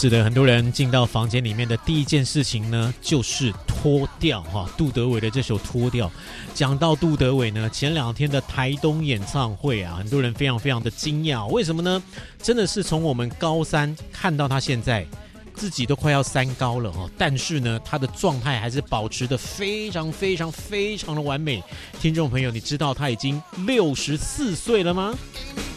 是的，很多人进到房间里面的第一件事情呢，就是脱掉哈。杜德伟的这首《脱掉》，讲到杜德伟呢，前2天的台东演唱会啊，很多人非常非常的惊讶，为什么呢？真的是从我们高3看到他现在自己都快要3高了哈，但是呢，他的状态还是保持得非常非常非常的完美。听众朋友，你知道他已经64岁了吗？